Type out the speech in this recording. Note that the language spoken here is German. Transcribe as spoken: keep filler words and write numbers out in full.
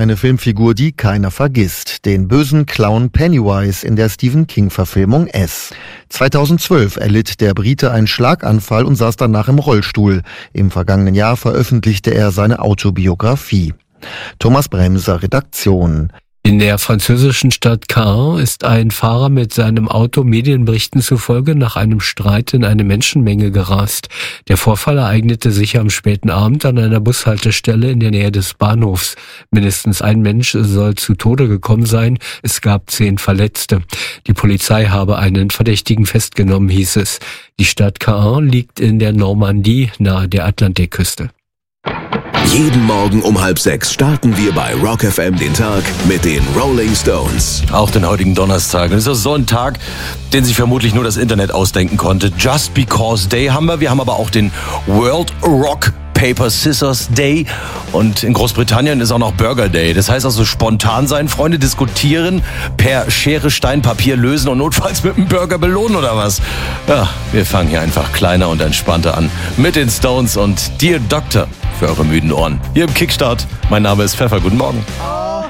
Eine Filmfigur, die keiner vergisst. Den bösen Clown Pennywise in der Stephen King-Verfilmung S. zweitausendzwölf erlitt der Brite einen Schlaganfall und saß danach im Rollstuhl. Im vergangenen Jahr veröffentlichte er seine Autobiografie. Thomas Bremser, Redaktion. In der französischen Stadt Caen ist ein Fahrer mit seinem Auto Medienberichten zufolge nach einem Streit in eine Menschenmenge gerast. Der Vorfall ereignete sich am späten Abend an einer Bushaltestelle in der Nähe des Bahnhofs. Mindestens ein Mensch soll zu Tode gekommen sein. Es gab zehn Verletzte. Die Polizei habe einen Verdächtigen festgenommen, hieß es. Die Stadt Caen liegt in der Normandie nahe der Atlantikküste. Jeden Morgen um halb sechs starten wir bei Rock F M den Tag mit den Rolling Stones. Auch den heutigen Donnerstag. Und es ist so ein Tag, den sich vermutlich nur das Internet ausdenken konnte. Just Because Day haben wir. Wir haben aber auch den World Rock Paper Scissors Day. Und in Großbritannien ist auch noch Burger Day. Das heißt also spontan sein, Freunde diskutieren, per Schere, Stein, Papier lösen und notfalls mit einem Burger belohnen oder was. Ja, wir fangen hier einfach kleiner und entspannter an. Mit den Stones und Dear Doctor für eure müden Ohren. Hier im Kickstart. Mein Name ist Pfeffer. Guten Morgen.